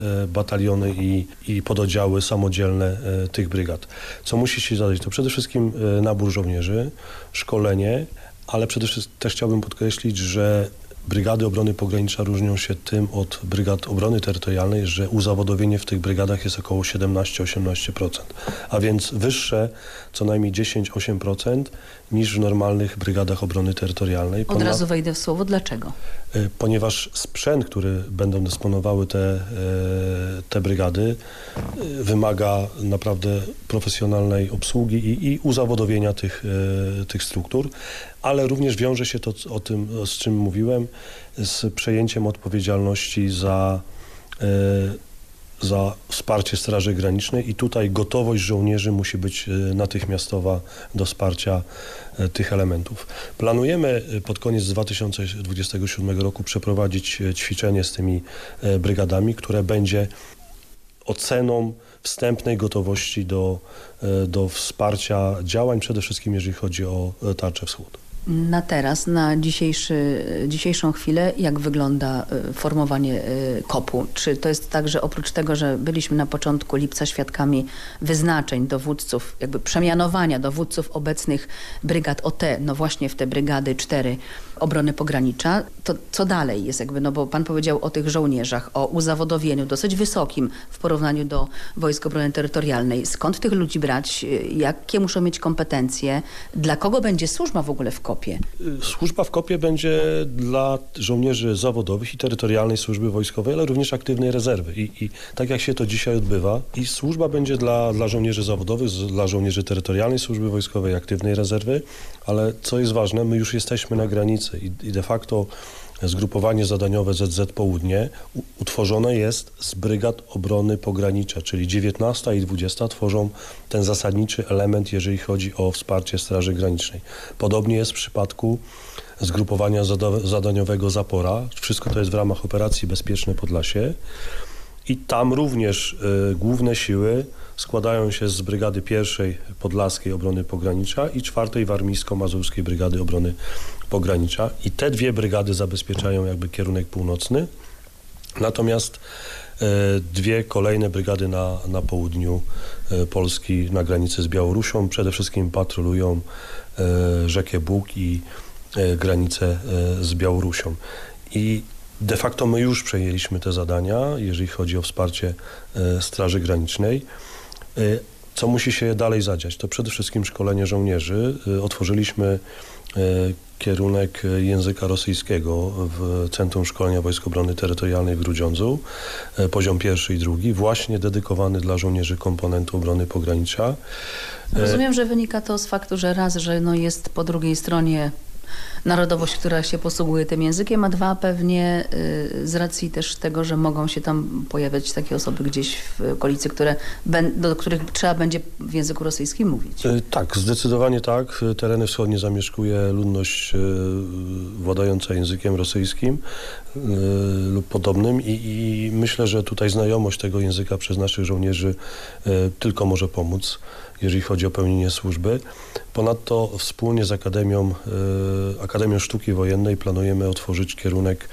bataliony i pododdziały samodzielne tych brygad. Co musi się zadać? To przede wszystkim nabór żołnierzy, szkolenie, ale przede wszystkim też chciałbym podkreślić, że brygady obrony pogranicza różnią się tym od brygad obrony terytorialnej, że uzawodowienie w tych brygadach jest około 17-18%, a więc wyższe co najmniej 10-8% niż w normalnych brygadach obrony terytorialnej. Od razu wejdę w słowo. Dlaczego? Ponieważ sprzęt, który będą dysponowały te brygady, wymaga naprawdę profesjonalnej obsługi i uzawodowienia tych struktur, ale również wiąże się to o tym, z czym mówiłem, z przejęciem odpowiedzialności za wsparcie Straży Granicznej i tutaj gotowość żołnierzy musi być natychmiastowa do wsparcia tych elementów. Planujemy pod koniec 2027 roku przeprowadzić ćwiczenie z tymi brygadami, które będzie oceną wstępnej gotowości do wsparcia działań, przede wszystkim jeżeli chodzi o Tarczę Wschód. Na teraz, na dzisiejszą chwilę, jak wygląda formowanie KOP-u? Czy to jest tak, że oprócz tego, że byliśmy na początku lipca świadkami wyznaczeń dowódców, jakby przemianowania dowódców obecnych brygad OT, no właśnie w te brygady 4 obrony pogranicza, to co dalej jest jakby, no bo pan powiedział o tych żołnierzach, o uzawodowieniu dosyć wysokim w porównaniu do Wojsk Obrony Terytorialnej. Skąd tych ludzi brać? Jakie muszą mieć kompetencje? Dla kogo będzie służba w ogóle w KOP-ie? Służba w KOP-ie będzie dla żołnierzy zawodowych i terytorialnej służby wojskowej, ale również aktywnej rezerwy. I tak jak się to dzisiaj odbywa, i służba będzie dla żołnierzy zawodowych, dla żołnierzy terytorialnej służby wojskowej, aktywnej rezerwy, ale co jest ważne, my już jesteśmy na granicy i de facto zgrupowanie zadaniowe ZZ Południe utworzone jest z brygad obrony pogranicza, czyli 19 i 20 tworzą ten zasadniczy element, jeżeli chodzi o wsparcie Straży Granicznej. Podobnie jest w przypadku zgrupowania zadaniowego Zapora. Wszystko to jest w ramach operacji Bezpieczne Podlasie i tam również główne siły składają się z Brygady 1 Podlaskiej Obrony Pogranicza i 4 Warmińsko-Mazurskiej Brygady Obrony Pogranicza. I te dwie brygady zabezpieczają jakby kierunek północny, natomiast dwie kolejne brygady na południu Polski, na granicy z Białorusią, przede wszystkim patrolują rzekę Bug i granicę z Białorusią. I de facto my już przejęliśmy te zadania, jeżeli chodzi o wsparcie Straży Granicznej. Co musi się dalej zadziać? To przede wszystkim szkolenie żołnierzy. Otworzyliśmy kierunek języka rosyjskiego w Centrum Szkolenia Wojsk Obrony Terytorialnej w Grudziądzu, poziom 1 i 2, właśnie dedykowany dla żołnierzy komponentu obrony pogranicza. Rozumiem, że wynika to z faktu, że raz, że no jest po drugiej stronie narodowość, która się posługuje tym językiem, a dwa pewnie z racji też tego, że mogą się tam pojawiać takie osoby gdzieś w okolicy, do których trzeba będzie w języku rosyjskim mówić. Tak, zdecydowanie tak. Tereny wschodnie zamieszkuje ludność władająca językiem rosyjskim lub podobnym i myślę, że tutaj znajomość tego języka przez naszych żołnierzy tylko może pomóc, jeżeli chodzi o pełnienie służby. Ponadto wspólnie z Akademią Sztuki Wojennej planujemy otworzyć kierunek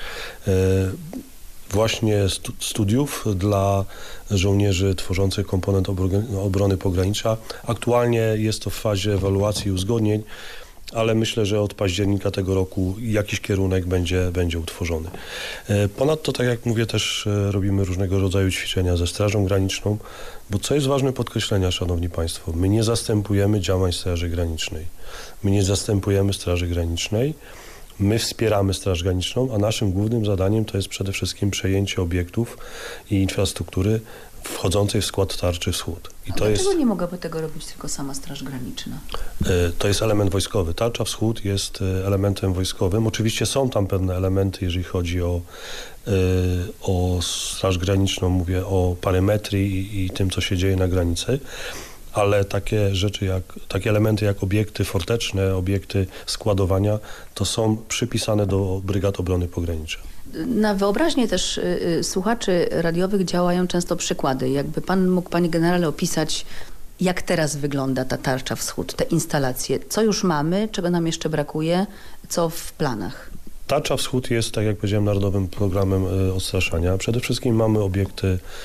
właśnie studiów dla żołnierzy tworzących komponent obrony pogranicza. Aktualnie jest to w fazie ewaluacji i uzgodnień, ale myślę, że od października tego roku jakiś kierunek będzie utworzony. Ponadto, tak jak mówię, też robimy różnego rodzaju ćwiczenia ze Strażą Graniczną, bo co jest ważne podkreślenia, Szanowni Państwo, my nie zastępujemy działań Straży Granicznej. My nie zastępujemy Straży Granicznej, my wspieramy Straż Graniczną, a naszym głównym zadaniem to jest przede wszystkim przejęcie obiektów i infrastruktury wchodzącej w skład Tarczy Wschód. Dlaczego nie mogłaby tego robić tylko sama Straż Graniczna? To jest element wojskowy. Tarcza Wschód jest elementem wojskowym. Oczywiście są tam pewne elementy, jeżeli chodzi o Straż Graniczną, mówię o parymetrii i tym, co się dzieje na granicy, ale takie rzeczy takie elementy jak obiekty forteczne, obiekty składowania, to są przypisane do Brygad Obrony Pogranicza. Na wyobraźnię też słuchaczy radiowych działają często przykłady. Jakby pan mógł, panie generale, opisać, jak teraz wygląda ta Tarcza Wschód, te instalacje. Co już mamy, czego nam jeszcze brakuje, co w planach? Tarcza Wschód jest, tak jak powiedziałem, narodowym programem odstraszania. Przede wszystkim mamy obiekty